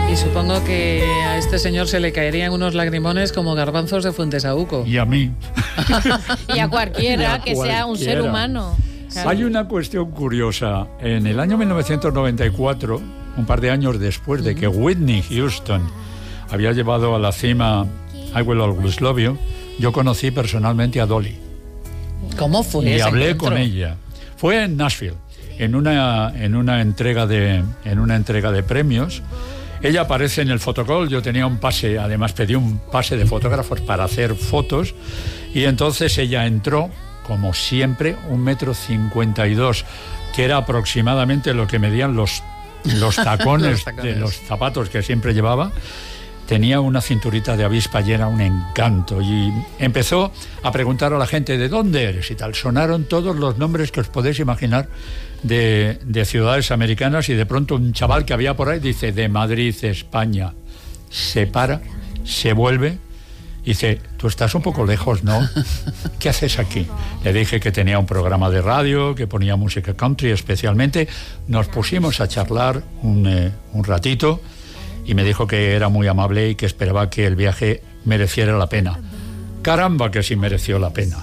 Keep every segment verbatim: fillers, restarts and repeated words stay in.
Y supongo que a este señor se le caerían unos lagrimones como garbanzos de Fuentesaúco. Y a mí. Y a cualquiera Y a que sea un ser cualquiera. humano. Claro. Hay una cuestión curiosa. En el año mil novecientos noventa y cuatro, un par de años después de que Whitney Houston había llevado a la cima I Will Always Love You, yo conocí personalmente a Dolly. ¿Cómo fue Y ese hablé encuentro? con ella. Fue en Nashville, en una, en una entrega de, en una entrega de premios. Ella aparece en el fotocall, yo tenía un pase, además pedí un pase de fotógrafos para hacer fotos, y entonces ella entró, como siempre, un metro cincuenta y dos, que era aproximadamente lo que medían los, los, tacones Los tacones. de los zapatos que siempre llevaba. Tenía una cinturita de avispa y era un encanto. Y empezó a preguntar a la gente, ¿de dónde eres? Y tal. Sonaron todos los nombres que os podéis imaginar de, de ciudades americanas, y de pronto un chaval que había por ahí dice, de Madrid, España. Se para, se vuelve, y dice, tú estás un poco lejos, ¿no? ¿Qué haces aquí? Le dije que tenía un programa de radio, que ponía música country especialmente. Nos pusimos a charlar un, eh, un ratito, y me dijo que era muy amable y que esperaba que el viaje mereciera la pena. Caramba que sí mereció la pena.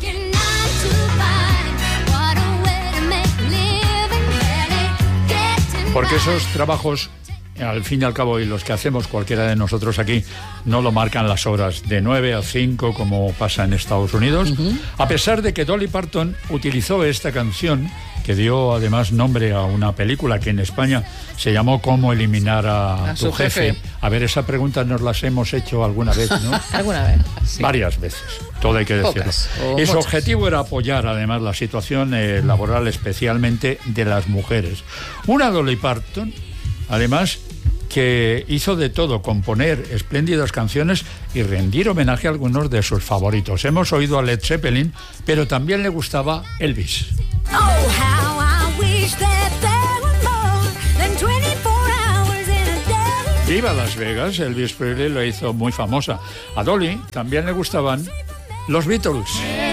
Porque esos trabajos, al fin y al cabo, y los que hacemos cualquiera de nosotros aquí, no lo marcan las horas de nueve a cinco como pasa en Estados Unidos. Uh-huh. A pesar de que Dolly Parton utilizó esta canción, que dio además nombre a una película que en España se llamó ¿Cómo eliminar a, a tu jefe? jefe? A ver, esa pregunta nos las hemos hecho alguna vez, ¿no? ¿Alguna vez? Sí. Varias veces, todo hay que decirlo. Pocas, y su muchas. objetivo era apoyar además la situación eh, laboral, especialmente de las mujeres. Una Dolly Parton, además, que hizo de todo, componer espléndidas canciones y rendir homenaje a algunos de sus favoritos. Hemos oído a Led Zeppelin, pero también le gustaba Elvis. Oh, how I wish that there were more than twenty-four hours in a day. Viva Las Vegas, Elvis Presley lo hizo muy famosa. A Dolly también le gustaban los Beatles.